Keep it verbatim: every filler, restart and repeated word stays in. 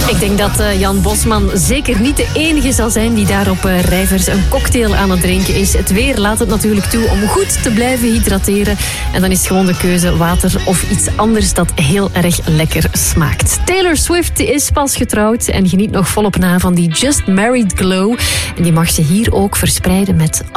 Ik denk dat uh, Jan Bosman zeker niet de enige zal zijn die daar op uh, Rijvers een cocktail aan het drinken is. Het weer laat het natuurlijk toe om goed te blijven hydrateren. En dan is gewoon de keuze water of iets anders dat heel erg lekker smaakt. Taylor Swift is pas getrouwd en geniet nog volop na van die Just Married Glow. En die mag ze hier ook verspreiden met